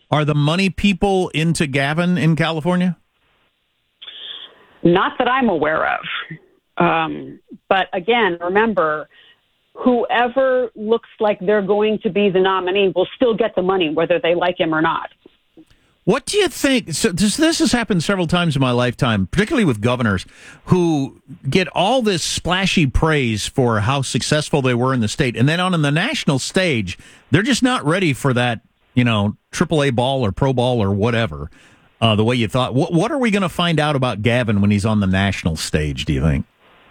Are the money people into Gavin in California? Not that I'm aware of. But again, remember, whoever looks like they're going to be the nominee will still get the money, whether they like him or not. What do you think? So this has happened several times in my lifetime, particularly with governors who get all this splashy praise for how successful they were in the state. And then on the national stage, they're just not ready for that, AAA ball or pro ball or whatever, the way you thought. What are we going to find out about Gavin when he's on the national stage, do you think?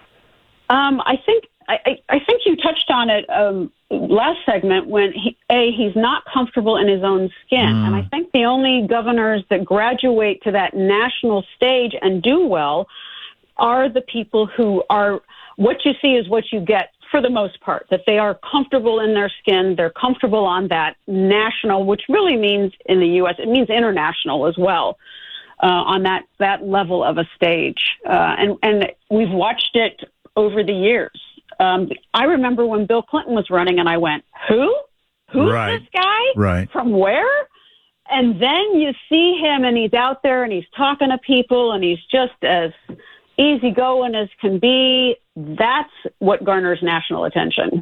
I think you touched on it last segment when he's not comfortable in his own skin. And I think the only governors that graduate to that national stage and do well are the people who are, what you see is what you get for the most part, that they are comfortable in their skin. They're comfortable on that national, which really means in the U.S., it means international as well, on that level of a stage. And we've watched it over the years. I remember when Bill Clinton was running and I went, who's right. this guy? Right. From where? And then you see him and he's out there and he's talking to people and he's just as easygoing as can be. That's what garners national attention.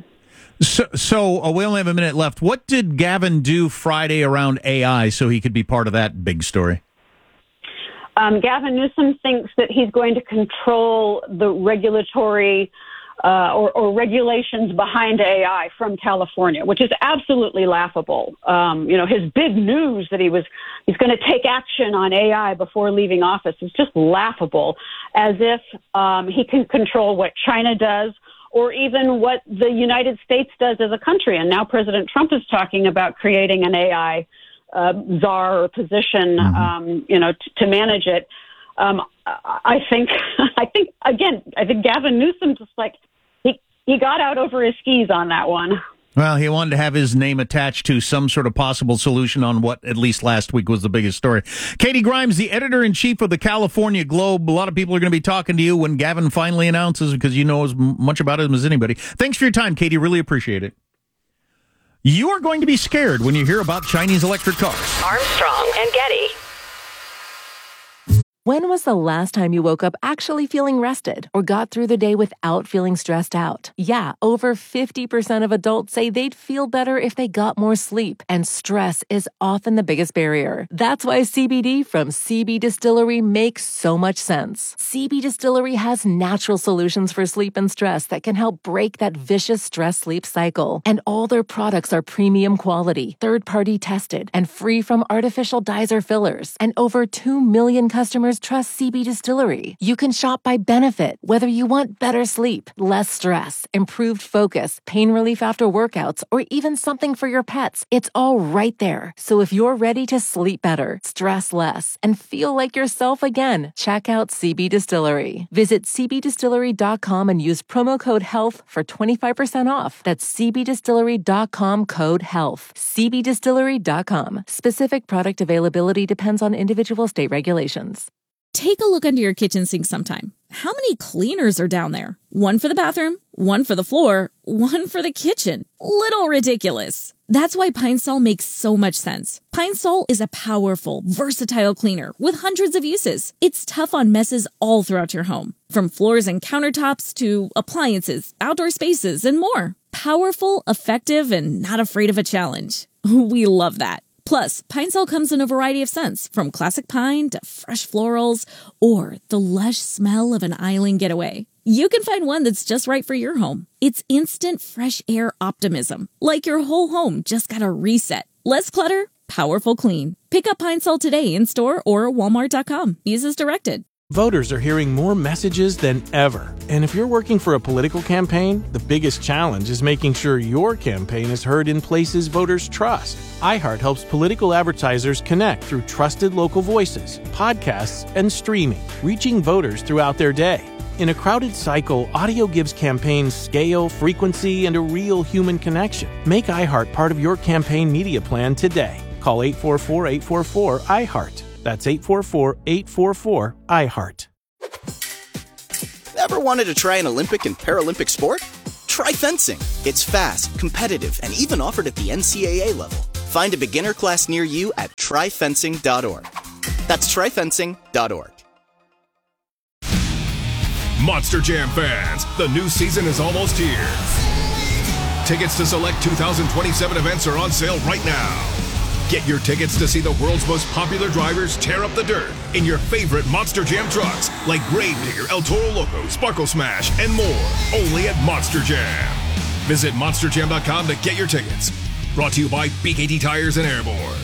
So we only have a minute left. What did Gavin do Friday around AI so he could be part of that big story? Gavin Newsom thinks that he's going to control the regulatory or regulations behind AI from California, which is absolutely laughable. His big news that he's going to take action on AI before leaving office is just laughable, as if he can control what China does or even what the United States does as a country. And now President Trump is talking about creating an AI czar or position, to manage it. I think Gavin Newsom just he got out over his skis on that one. Well, he wanted to have his name attached to some sort of possible solution on what, at least last week, was the biggest story. Katie Grimes, the editor-in-chief of the California Globe. A lot of people are going to be talking to you when Gavin finally announces, because you know as much about him as anybody. Thanks for your time, Katie. Really appreciate it. You are going to be scared when you hear about Chinese electric cars. Armstrong and Getty. When was the last time you woke up actually feeling rested or got through the day without feeling stressed out? Yeah, over 50% of adults say they'd feel better if they got more sleep, and stress is often the biggest barrier. That's why CBD from CB Distillery makes so much sense. CB Distillery has natural solutions for sleep and stress that can help break that vicious stress-sleep cycle. And all their products are premium quality, third-party tested, and free from artificial dyes or fillers. And over 2 million customers trust CB Distillery. You can shop by benefit, whether you want better sleep, less stress, improved focus, pain relief after workouts, or even something for your pets. It's all right there. So if you're ready to sleep better, stress less, and feel like yourself again, check out CB Distillery. Visit cbdistillery.com and use promo code HEALTH for 25% off. That's cbdistillery.com, code HEALTH. cbdistillery.com. Specific product availability depends on individual state regulations. Take a look under your kitchen sink sometime. How many cleaners are down there? One for the bathroom, one for the floor, one for the kitchen. Little ridiculous. That's why Pine Sol makes so much sense. Pine Sol is a powerful, versatile cleaner with hundreds of uses. It's tough on messes all throughout your home, from floors and countertops to appliances, outdoor spaces, and more. Powerful, effective, and not afraid of a challenge. We love that. Plus, Pine Sol comes in a variety of scents, from classic pine to fresh florals, or the lush smell of an island getaway. You can find one that's just right for your home. It's instant fresh air optimism, like your whole home just got a reset. Less clutter, powerful clean. Pick up Pine Sol today in store or walmart.com. Use as directed. Voters are hearing more messages than ever. And if you're working for a political campaign, the biggest challenge is making sure your campaign is heard in places voters trust. iHeart helps political advertisers connect through trusted local voices, podcasts, and streaming, reaching voters throughout their day. In a crowded cycle, audio gives campaigns scale, frequency, and a real human connection. Make iHeart part of your campaign media plan today. Call 844-844-iHeart. That's 844-844-iHeart. Ever wanted to try an Olympic and Paralympic sport? Try fencing. It's fast, competitive, and even offered at the NCAA level. Find a beginner class near you at tryfencing.org. That's tryfencing.org. Monster Jam fans, the new season is almost here. Tickets to select 2027 events are on sale right now. Get your tickets to see the world's most popular drivers tear up the dirt in your favorite Monster Jam trucks like Gravedigger, El Toro Loco, Sparkle Smash, and more. Only at Monster Jam. Visit monsterjam.com to get your tickets. Brought to you by BKT Tires and Airborne.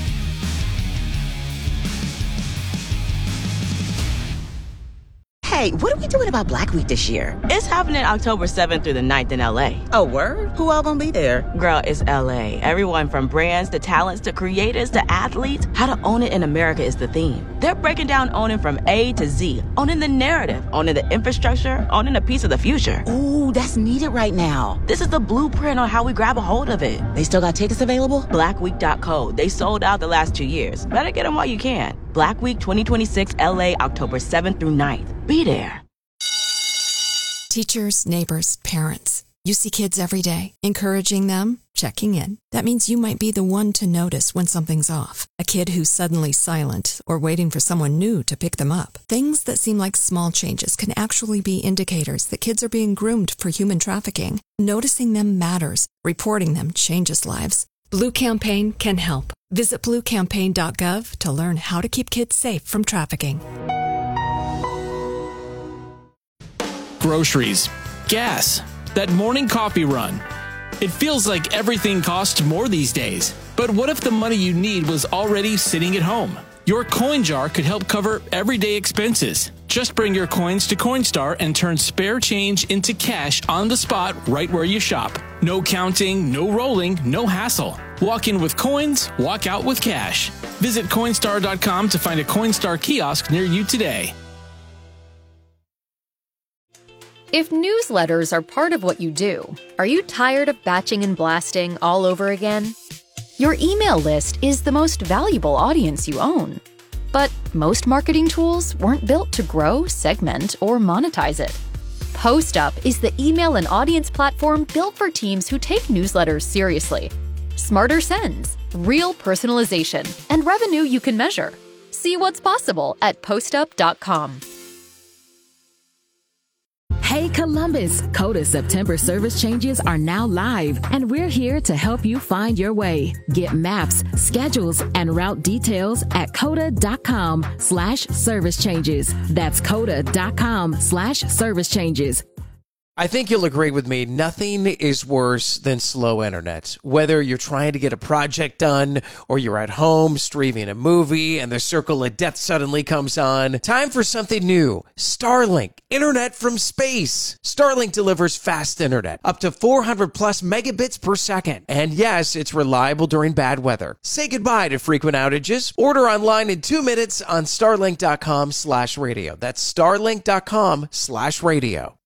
Hey, what are we doing about Black Week this year? It's happening October 7th through the 9th in LA. Oh, word? Who all gonna be there? Girl, it's LA. Everyone from brands to talents to creators to athletes. How to own it in America is the theme. They're breaking down owning from A to Z. Owning the narrative, owning the infrastructure, owning a piece of the future. Ooh, that's needed right now. This is the blueprint on how we grab a hold of it. They still got tickets available? Blackweek.co. They sold out the last 2 years. Better get them while you can. Black Week 2026 LA, October 7th through 9th. Be there. Teachers, neighbors, parents. You see kids every day. Encouraging them, checking in. That means you might be the one to notice when something's off. A kid who's suddenly silent or waiting for someone new to pick them up. Things that seem like small changes can actually be indicators that kids are being groomed for human trafficking. Noticing them matters. Reporting them changes lives. Blue Campaign can help. Visit bluecampaign.gov to learn how to keep kids safe from trafficking. Groceries, gas, that morning coffee run. It feels like everything costs more these days. But what if the money you need was already sitting at home? Your coin jar could help cover everyday expenses. Just bring your coins to Coinstar and turn spare change into cash on the spot right where you shop. No counting, no rolling, no hassle. Walk in with coins, walk out with cash. Visit Coinstar.com to find a Coinstar kiosk near you today. If newsletters are part of what you do, are you tired of batching and blasting all over again? Your email list is the most valuable audience you own. But most marketing tools weren't built to grow, segment, or monetize it. PostUp is the email and audience platform built for teams who take newsletters seriously. Smarter sends, real personalization, and revenue you can measure. See what's possible at postup.com. Hey Columbus, Coda September service changes are now live, and we're here to help you find your way. Get maps, schedules, and route details at coda.com/service changes. That's coda.com/service changes. I think you'll agree with me, nothing is worse than slow internet. Whether you're trying to get a project done or you're at home streaming a movie and the circle of death suddenly comes on, time for something new. Starlink, internet from space. Starlink delivers fast internet, up to 400 plus megabits per second. And yes, it's reliable during bad weather. Say goodbye to frequent outages. Order online in 2 minutes on starlink.com/radio. That's starlink.com/radio.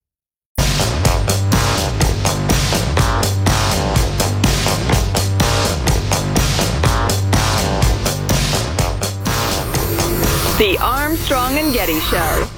The Armstrong and Getty Show.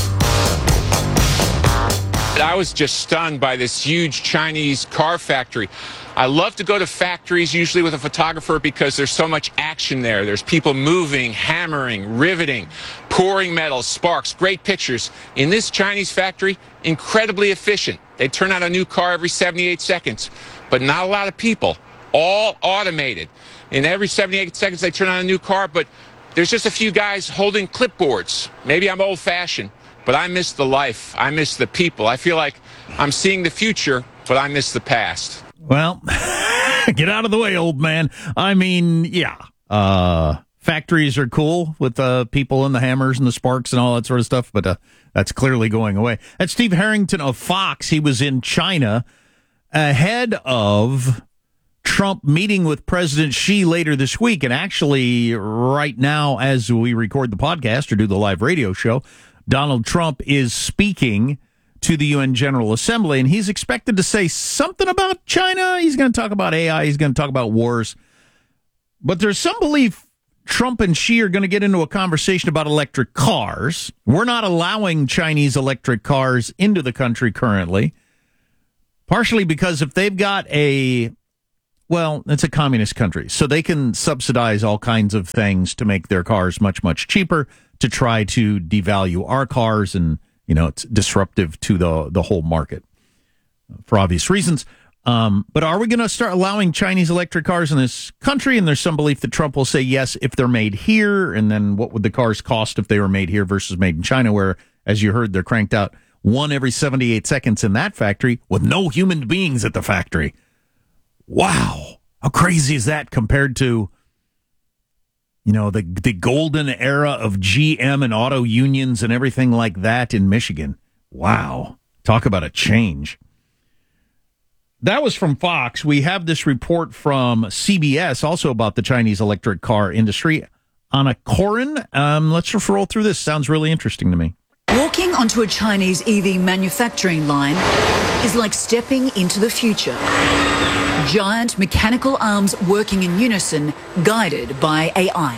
I was just stunned by this huge Chinese car factory. I love to go to factories, usually with a photographer, because there's so much action there. There's people moving, hammering, riveting, pouring metal, sparks, great pictures. In this Chinese factory, incredibly efficient. They turn out a new car every 78 seconds, but not a lot of people, all automated. In every 78 seconds, they turn out a new car, but there's just a few guys holding clipboards. Maybe I'm old-fashioned, but I miss the life. I miss the people. I feel like I'm seeing the future, but I miss the past. Well, get out of the way, old man. I mean, yeah. Factories are cool with people and the hammers and the sparks and all that sort of stuff, but that's clearly going away. That's Steve Harrington of Fox. He was in China ahead of Trump meeting with President Xi later this week. And actually, right now, as we record the podcast or do the live radio show, Donald Trump is speaking to the UN General Assembly, and he's expected to say something about China. He's going to talk about AI. He's going to talk about wars. But there's some belief Trump and Xi are going to get into a conversation about electric cars. We're not allowing Chinese electric cars into the country currently, partially because if they've got a Well, it's a communist country, so they can subsidize all kinds of things to make their cars much, much cheaper to try to devalue our cars, and it's disruptive to the whole market for obvious reasons. But are we going to start allowing Chinese electric cars in this country? And there's some belief that Trump will say yes if they're made here, and then what would the cars cost if they were made here versus made in China, where, as you heard, they're cranked out one every 78 seconds in that factory with no human beings at the factory. Wow. How crazy is that compared to, the golden era of GM and auto unions and everything like that in Michigan? Wow. Talk about a change. That was from Fox. We have this report from CBS also about the Chinese electric car industry. Anna Corin, let's just roll through this. Sounds really interesting to me. Walking onto a Chinese EV manufacturing line is like stepping into the future. Giant mechanical arms working in unison, guided by AI.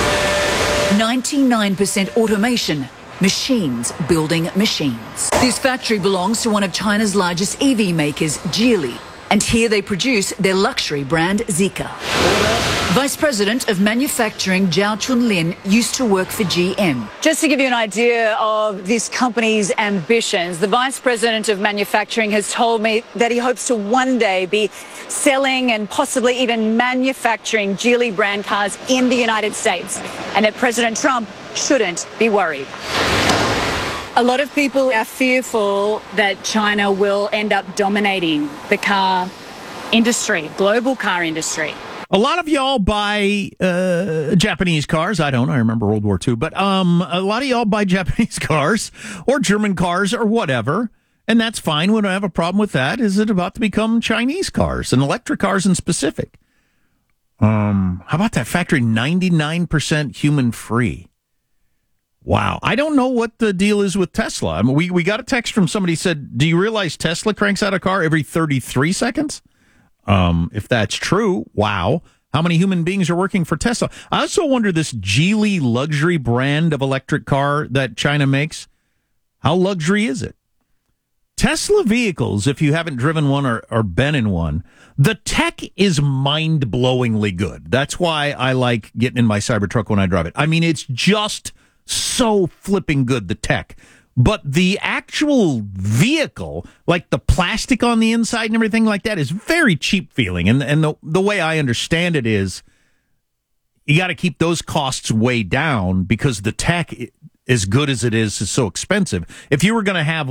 99% automation, machines building machines. This factory belongs to one of China's largest EV makers, Geely, and here they produce their luxury brand Zeekr. Vice President of Manufacturing Zhao Chunlin used to work for GM. Just to give you an idea of this company's ambitions, the Vice President of Manufacturing has told me that he hopes to one day be selling and possibly even manufacturing Geely brand cars in the United States, and that President Trump shouldn't be worried. A lot of people are fearful that China will end up dominating the car industry, global car industry. A lot of y'all buy Japanese cars. I don't. I remember World War II. But a lot of y'all buy Japanese cars or German cars or whatever. And that's fine. We don't have a problem with that. Is it about to become Chinese cars and electric cars in specific? How about that factory? 99% human free. Wow. I don't know what the deal is with Tesla. I mean, we got a text from somebody who said, do you realize Tesla cranks out a car every 33 seconds? If that's true, wow. How many human beings are working for Tesla? I also wonder, this Geely luxury brand of electric car that China makes, how luxury is it? Tesla vehicles, if you haven't driven one or been in one, the tech is mind-blowingly good. That's why I like getting in my Cybertruck when I drive it. I mean, it's just so flipping good, the tech. But the actual vehicle, like the plastic on the inside and everything like that, is very cheap feeling. And the way I understand it is you got to keep those costs way down because the tech, as good as it is so expensive. If you were going to have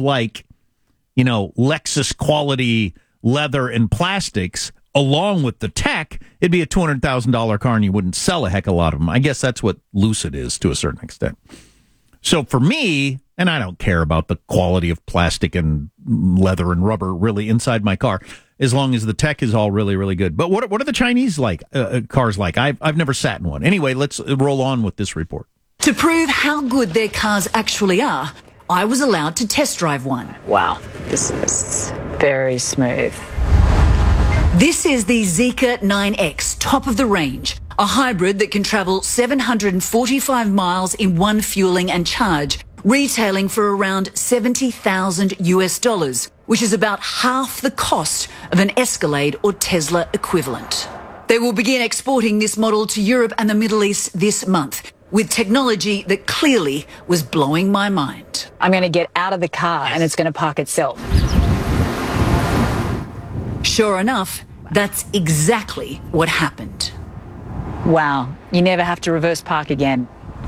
Lexus quality leather and plastics along with the tech, it'd be a $200,000 car and you wouldn't sell a heck of a lot of them. I guess that's what Lucid is to a certain extent. So for me, and I don't care about the quality of plastic and leather and rubber really inside my car, as long as the tech is all really, really good. But what are the Chinese cars like? I've never sat in one. Anyway, let's roll on with this report. To prove how good their cars actually are, I was allowed to test drive one. Wow, this is very smooth. This is the Zeekr 9X, top of the range, a hybrid that can travel 745 miles in one fueling and charge, retailing for around $70,000 US, which is about half the cost of an Escalade or Tesla equivalent. They will begin exporting this model to Europe and the Middle East this month, with technology that clearly was blowing my mind. I'm going to get out of the car and it's going to park itself. Sure enough, that's exactly what happened. Wow, you never have to reverse park again.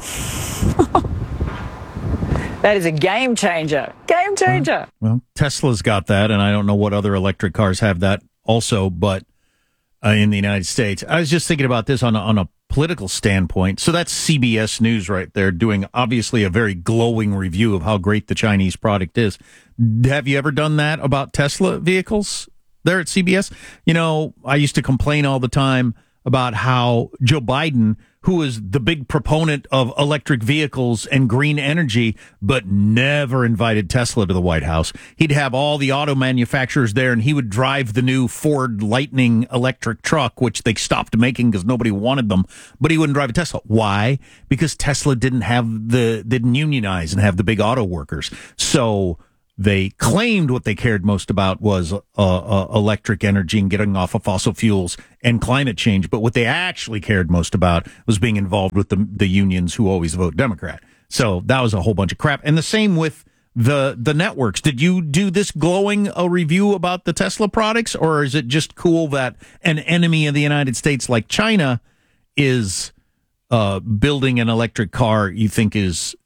That is a game changer. Game changer. Well, Tesla's got that, and I don't know what other electric cars have that also, but in the United States. I was just thinking about this on a political standpoint. So that's CBS News right there, doing obviously a very glowing review of how great the Chinese product is. Have you ever done that about Tesla vehicles there at CBS? I used to complain all the time about how Joe Biden, who is the big proponent of electric vehicles and green energy, but never invited Tesla to the White House. He'd have all the auto manufacturers there, and he would drive the new Ford Lightning electric truck, which they stopped making because nobody wanted them, but he wouldn't drive a Tesla. Why? Because Tesla didn't unionize and have the big auto workers. So They claimed what they cared most about was electric energy and getting off of fossil fuels and climate change. But what they actually cared most about was being involved with the unions who always vote Democrat. So that was a whole bunch of crap. And the same with the networks. Did you do this glowing a review about the Tesla products, or is it just cool that an enemy of the United States like China is building an electric car you think is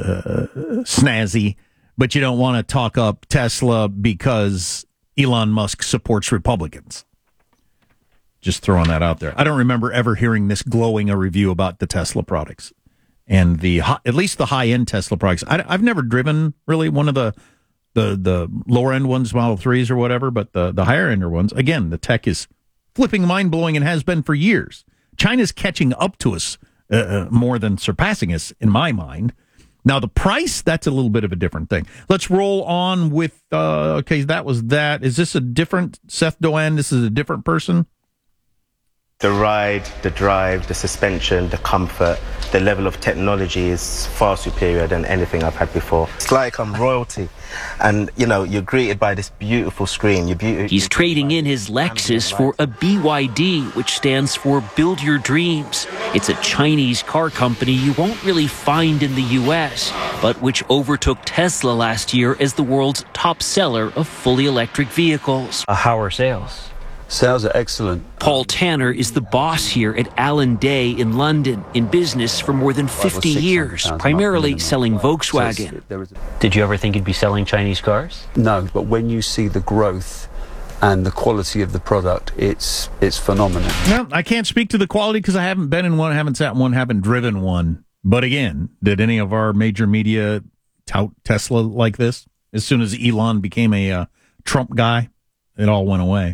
snazzy, but you don't want to talk up Tesla because Elon Musk supports Republicans? Just throwing that out there. I don't remember ever hearing this glowing a review about the Tesla products and at least the high-end Tesla products. I've never driven really one of the lower-end ones, Model 3s or whatever, but the higher-ender ones, again, the tech is flipping mind-blowing and has been for years. China's catching up to us more than surpassing us, in my mind. Now, the price, that's a little bit of a different thing. Let's roll on with, okay, that was that. Is this a different Seth Doan? This is a different person? The ride, the drive, the suspension, the comfort, the level of technology is far superior than anything I've had before. It's like I'm royalty. And, you know, you're greeted by this beautiful screen. He's trading in his Lexus for a BYD, which stands for Build Your Dreams. It's a Chinese car company you won't really find in the U.S., but which overtook Tesla last year as the world's top seller of fully electric vehicles. How are sales? Sales are excellent. Paul Tanner is the boss here at Allen Day in London, in business for more than 50 years, primarily selling Volkswagen. Did you ever think you'd be selling Chinese cars? No, but when you see the growth and the quality of the product, it's phenomenal. Well, I can't speak to the quality because I haven't been in one, haven't sat in one, haven't driven one. But again, did any of our major media tout Tesla like this? As soon as Elon became a Trump guy, it all went away.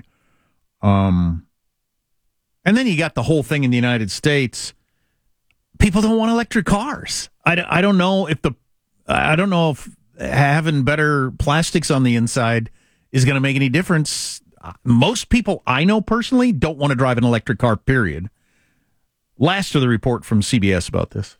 And then you got the whole thing in the United States. People don't want electric cars. I don't know if having better plastics on the inside is going to make any difference. Most people I know personally don't want to drive an electric car, period. Last of the report from CBS about this.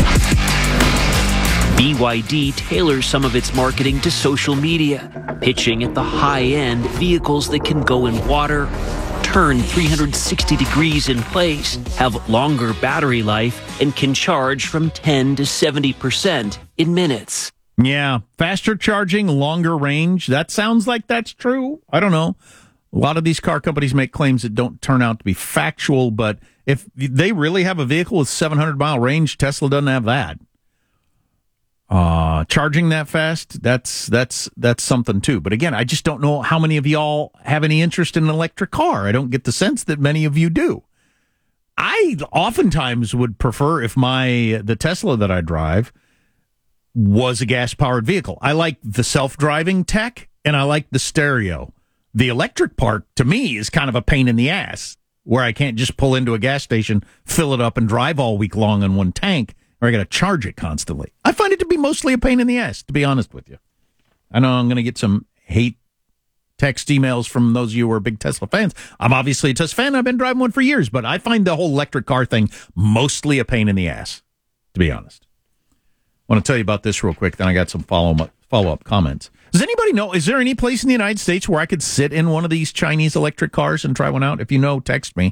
BYD tailors some of its marketing to social media, pitching at the high-end vehicles that can go in water, turn 360 degrees in place, have longer battery life, and can charge from 10 to 70% in minutes. Yeah, faster charging, longer range. That sounds like that's true. I don't know. A lot of these car companies make claims that don't turn out to be factual, but if they really have a vehicle with 700-mile range, Tesla doesn't have that. Charging that fast, that's something too. But again, I just don't know how many of y'all have any interest in an electric car. I don't get the sense that many of you do. I oftentimes would prefer if the Tesla that I drive was a gas-powered vehicle. I like the self-driving tech, and I like the stereo. The electric part, to me, is kind of a pain in the ass, where I can't just pull into a gas station, fill it up, and drive all week long on one tank, or I got to charge it constantly. I find it to be mostly a pain in the ass, to be honest with you. I know I'm going to get some hate text emails from those of you who are big Tesla fans. I'm obviously a Tesla fan. I've been driving one for years, but I find the whole electric car thing mostly a pain in the ass, to be honest. I want to tell you about this real quick, then I got some follow-up comments. Does anybody know, is there any place in the United States where I could sit in one of these Chinese electric cars and try one out? If you know, text me,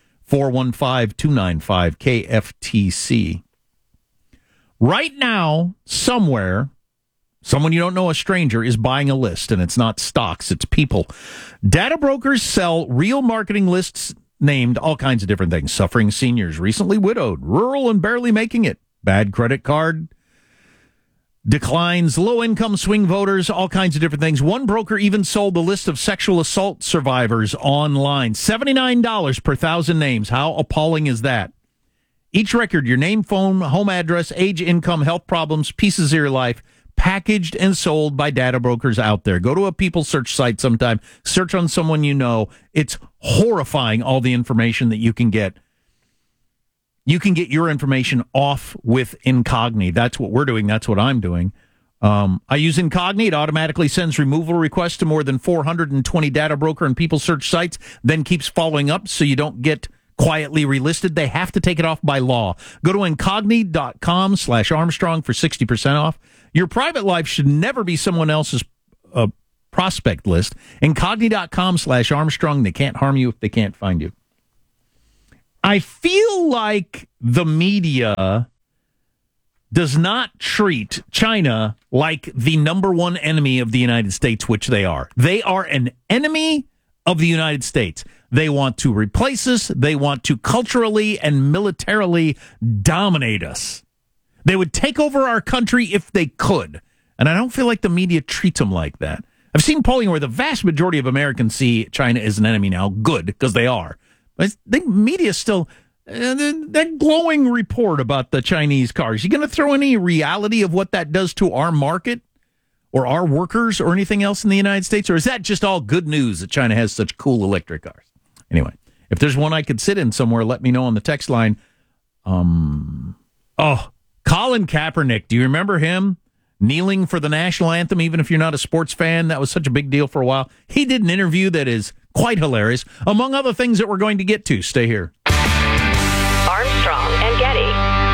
415-295-KFTC. Right now, somewhere, someone you don't know, a stranger, is buying a list, and it's not stocks, it's people. Data brokers sell real marketing lists named all kinds of different things. Suffering seniors, recently widowed, rural and barely making it, bad credit card, declines, low-income swing voters, all kinds of different things. One broker even sold the list of sexual assault survivors online. $79 per 1,000 names. How appalling is that? Each record, your name, phone, home address, age, income, health problems, pieces of your life, packaged and sold by data brokers out there. Go to a people search site sometime. Search on someone you know. It's horrifying, all the information that you can get. You can get your information off with Incogni. That's what we're doing. That's what I'm doing. I use Incogni. It automatically sends removal requests to more than 420 data broker and people search sites, then keeps following up so you don't get quietly relisted. They have to take it off by law. Go to Incogni.com/Armstrong for 60% off. Your private life should never be someone else's prospect list. Incogni.com/Armstrong. They can't harm you if they can't find you. I feel like the media does not treat China like the number one enemy of the United States, which they are. They are an enemy of the United States. They want to replace us. They want to culturally and militarily dominate us. They would take over our country if they could. And I don't feel like the media treats them like that. I've seen polling where the vast majority of Americans see China as an enemy now. Good, because they are. But I think media still, that glowing report about the Chinese cars, you going to throw any reality of what that does to our market or our workers or anything else in the United States? Or is that just all good news that China has such cool electric cars? Anyway, if there's one I could sit in somewhere, let me know on the text line. Colin Kaepernick, do you remember him? Kneeling for the national anthem, even if you're not a sports fan. That was such a big deal for a while. He did an interview that is quite hilarious, among other things that we're going to get to. Stay here. Armstrong and Getty.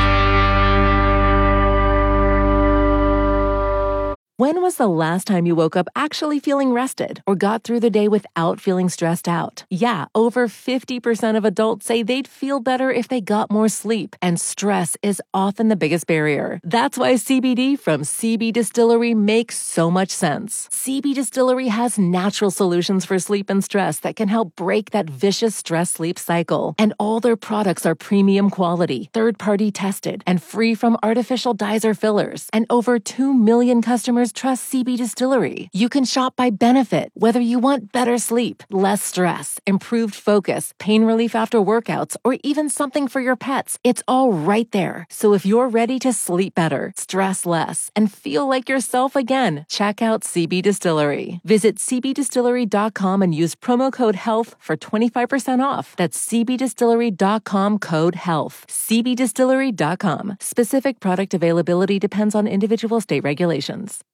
When was the last time you woke up actually feeling rested or got through the day without feeling stressed out? Yeah, over 50% of adults say they'd feel better if they got more sleep, and stress is often the biggest barrier. That's why CBD from CB Distillery makes so much sense. CB Distillery has natural solutions for sleep and stress that can help break that vicious stress-sleep cycle. And all their products are premium quality, third-party tested, and free from artificial dyes or fillers. And over 2 million customers trust CB Distillery. You can shop by benefit, whether you want better sleep, less stress, improved focus, pain relief after workouts, or even something for your pets. It's all right there. So if you're ready to sleep better, stress less, and feel like yourself again, check out CB Distillery. Visit cbdistillery.com and use promo code HEALTH for 25% off. That's cbdistillery.com, code HEALTH. cbdistillery.com. Specific product availability depends on individual state regulations.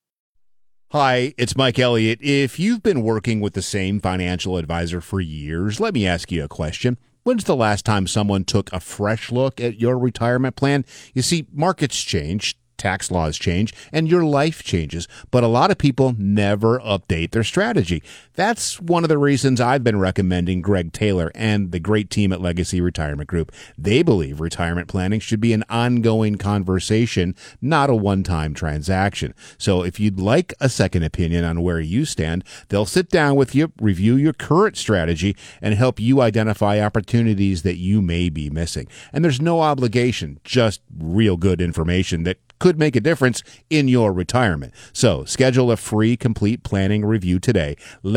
Hi, it's Mike Elliott. If you've been working with the same financial advisor for years, let me ask you a question. When's the last time someone took a fresh look at your retirement plan? You see, markets change, tax laws change, and your life changes, but a lot of people never update their strategy. That's one of the reasons I've been recommending Greg Taylor and the great team at Legacy Retirement Group. They believe retirement planning should be an ongoing conversation, not a one-time transaction. So if you'd like a second opinion on where you stand, they'll sit down with you, review your current strategy, and help you identify opportunities that you may be missing. And there's no obligation, just real good information that could make a difference in your retirement. So schedule a free complete planning review today.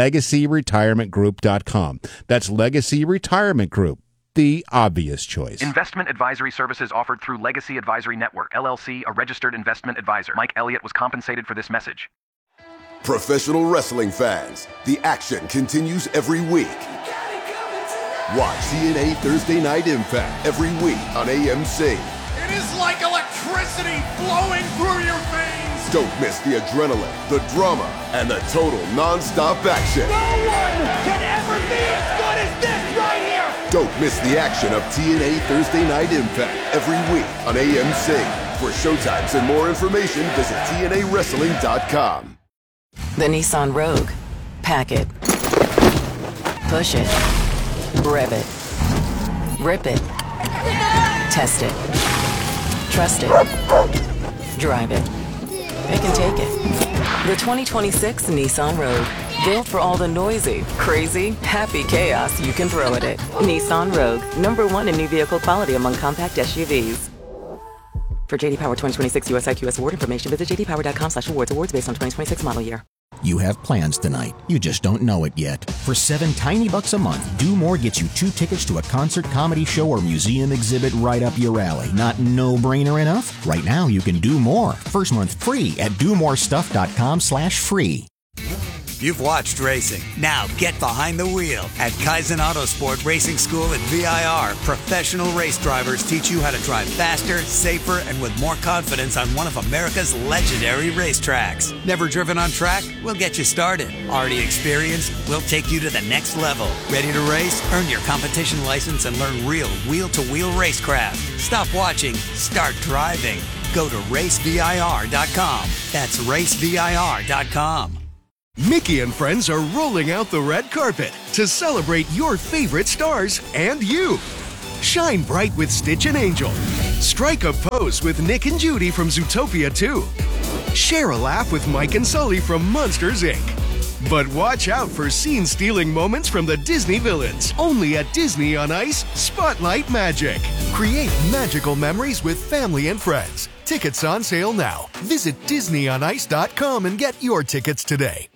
LegacyRetirementGroup.com. That's Legacy Retirement Group, the obvious choice. Investment advisory services offered through Legacy Advisory Network, LLC, a registered investment advisor. Mike Elliott was compensated for this message. Professional wrestling fans, the action continues every week. Watch TNA Thursday Night Impact every week on AMC. It is like electricity flowing through your veins. Don't miss the adrenaline, the drama, and the total non-stop action. No one can ever be as good as this right here. Don't miss the action of TNA Thursday Night Impact every week on AMC. For showtimes and more information, visit TNAWrestling.com. The Nissan Rogue. Pack it. Push it. Rev it. Rip it. Test it. Trust it. Drive it. It can take it. The 2026 Nissan Rogue. Built for all the noisy, crazy, happy chaos you can throw at it. Nissan Rogue. #1 in new vehicle quality among compact SUVs. For JD Power 2026 US IQS award information, visit jdpower.com/awards. Awards based on 2026 model year. You have plans tonight. You just don't know it yet. For $7 tiny bucks a month, Do More gets you 2 tickets to a concert, comedy show, or museum exhibit right up your alley. Not no-brainer enough? Right now, you can do more. First month free at domorestuff.com/free. You've watched racing. Now get behind the wheel. At Kaizen Autosport Racing School at VIR, professional race drivers teach you how to drive faster, safer, and with more confidence on one of America's legendary racetracks. Never driven on track? We'll get you started. Already experienced? We'll take you to the next level. Ready to race? Earn your competition license and learn real wheel-to-wheel racecraft. Stop watching. Start driving. Go to racevir.com. That's racevir.com. Mickey and friends are rolling out the red carpet to celebrate your favorite stars and you. Shine bright with Stitch and Angel. Strike a pose with Nick and Judy from Zootopia 2. Share a laugh with Mike and Sully from Monsters, Inc. But watch out for scene-stealing moments from the Disney villains. Only at Disney on Ice Spotlight Magic. Create magical memories with family and friends. Tickets on sale now. Visit DisneyOnIce.com and get your tickets today.